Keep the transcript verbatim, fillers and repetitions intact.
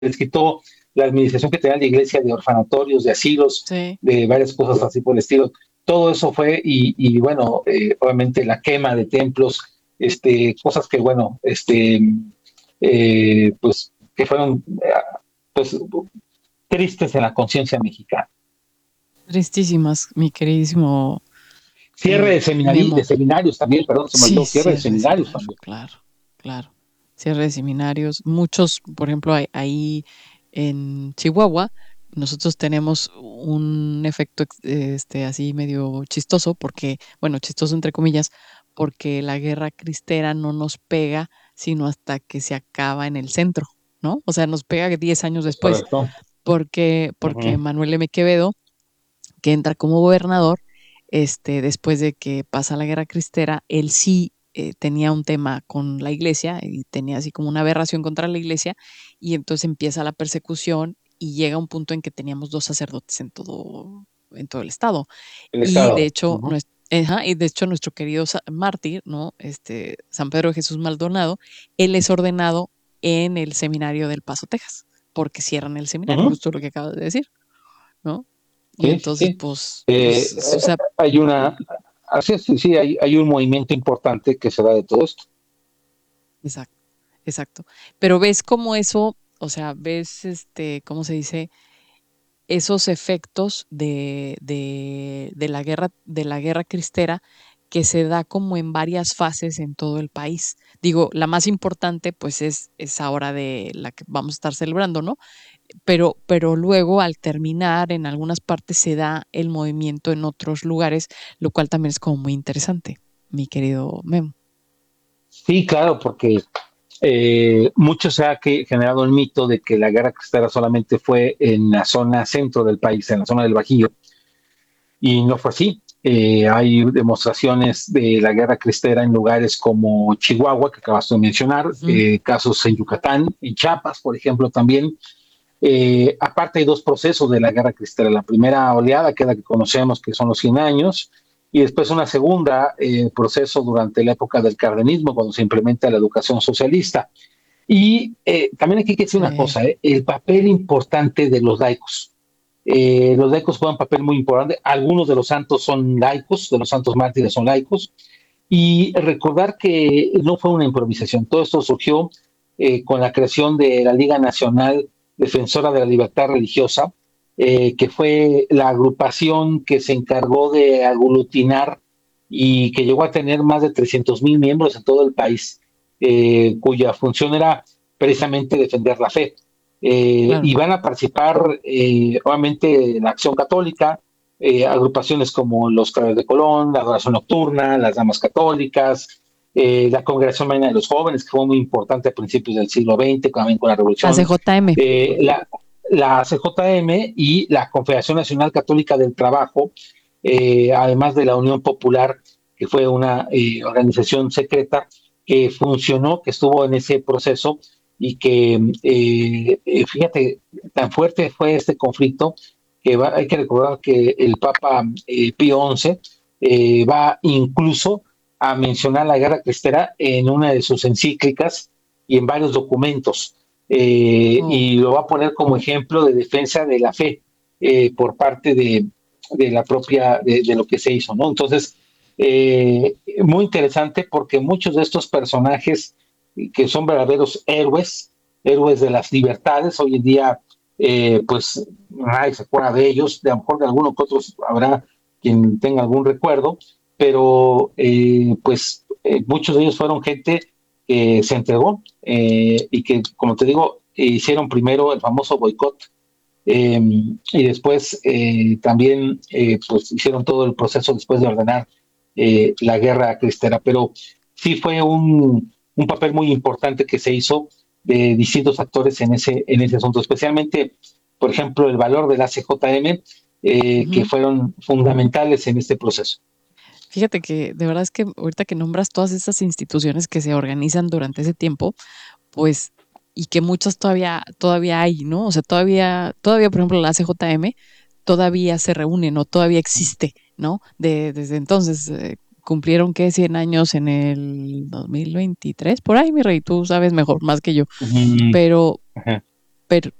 les quitó la administración que tenía la iglesia de orfanatorios, de asilos, Sí. de varias cosas así por el estilo. Todo eso fue, y, y bueno, eh, obviamente la quema de templos, este, cosas que, bueno, este, eh, pues, que fueron, eh, pues, tristes en la conciencia mexicana. Tristísimas, mi queridísimo Cierre eh, de, seminari de Memo. seminarios también, perdón, se me Sí, olvidó, cierre de cierre de seminarios seminario, también. claro, claro. Cierre de seminarios. Muchos, por ejemplo, ahí, ahí en Chihuahua, nosotros tenemos un efecto ex- este así medio chistoso, porque, bueno, chistoso entre comillas, porque la guerra cristera no nos pega sino hasta que se acaba en el centro, ¿no? O sea, nos pega diez años Es después, correcto. porque, Uh porque -huh. Manuel M. Quevedo, que entra como gobernador, este, después de que pasa la guerra cristera, él sí eh, tenía un tema con la iglesia y tenía así como una aberración contra la iglesia, y entonces empieza la persecución y llega un punto en que teníamos dos sacerdotes en todo, en todo el estado. El Y de Estado. hecho, Uh -huh. nues- ajá, y de hecho nuestro querido sa- mártir, ¿no? Este, San Pedro de Jesús Maldonado, él es ordenado en el seminario del Paso, Texas, porque cierran el Uh seminario, -huh. justo lo que acabas de decir, ¿no? Y Sí, sí, entonces, sí. pues, Eh, pues, o sea, hay una, así es, sí, sí, hay, hay un movimiento importante que se da de todo esto. exacto, exacto. Pero ves cómo eso, o sea, ves, este, ¿cómo se dice? Esos efectos de, de, de la guerra, de la guerra cristera que se da como en varias fases en todo el país. Digo, la más importante, pues, es, es ahora de la que vamos a estar celebrando, ¿no? Pero, pero luego al terminar, en algunas partes se da el movimiento en otros lugares, lo cual también es como muy interesante, mi querido Memo. Sí, claro, porque eh, mucho se ha que, generado el mito de que la guerra cristera solamente fue en la zona centro del país, en la zona del Bajío, y no fue así. Eh, hay demostraciones de la guerra cristera en lugares como Chihuahua, que acabas de mencionar, Ujú. eh, casos en Yucatán, en Chiapas, por ejemplo, también. Eh, aparte hay dos procesos de la guerra cristera. La primera oleada, que es la que conocemos, que son los cien años, y después una segunda eh, proceso durante la época del cardenismo, cuando se implementa la educación socialista. Y eh, también aquí hay que decir una Sí, cosa, eh, el papel importante de los laicos. Eh, los laicos juegan un papel muy importante. Algunos de los santos son laicos, de los santos mártires son laicos. Y recordar que no fue una improvisación. Todo esto surgió eh, con la creación de la Liga Nacional Defensora de la Libertad Religiosa, eh, que fue la agrupación que se encargó de aglutinar y que llegó a tener más de trescientos mil miembros en todo el país, eh, cuya función era precisamente defender la fe. Eh, claro. y van a participar, eh, obviamente, en la Acción Católica, eh, agrupaciones como los Claveles de Colón, la Adoración Nocturna, las Damas Católicas, eh, la Congregación Mañana de los Jóvenes, que fue muy importante a principios del siglo veinte, también con la La Revolución, C J M. eh, la, la C J M y la Confederación Nacional Católica del Trabajo, eh, además de la Unión Popular, que fue una eh, organización secreta que funcionó, que estuvo en ese proceso y que, eh, fíjate, tan fuerte fue este conflicto que va, hay que recordar que el Papa eh, Pío once eh, va incluso a mencionar la guerra cristera en una de sus encíclicas y en varios documentos, eh, Oh, y lo va a poner como ejemplo de defensa de la fe eh, por parte de, de, la propia, de, de, lo que se hizo, ¿no? Entonces, eh, muy interesante porque muchos de estos personajes que son verdaderos héroes, héroes de las libertades, hoy en día eh, pues nadie se acuerda de ellos, de a lo mejor de algunos que otros habrá quien tenga algún recuerdo, pero eh, pues eh, muchos de ellos fueron gente que se entregó eh, y que, como te digo, hicieron primero el famoso boicot eh, y después eh, también eh, pues hicieron todo el proceso después de ordenar eh, la guerra cristera, pero sí fue un, un papel muy importante que se hizo de distintos actores en ese, en ese asunto, especialmente, por ejemplo, el valor de la C J M, eh, que ujú. fueron fundamentales en este proceso. Fíjate que de verdad es que ahorita que nombras todas estas instituciones que se organizan durante ese tiempo, pues, y que muchas todavía, todavía hay, ¿no? O sea, todavía, todavía, por ejemplo, la C J M todavía se reúnen o todavía existe, ¿no? De, desde entonces, eh, cumplieron que cien años en el dos mil veintitrés, por ahí, mi rey, tú sabes mejor, más que yo, Mm, pero, ajá. pero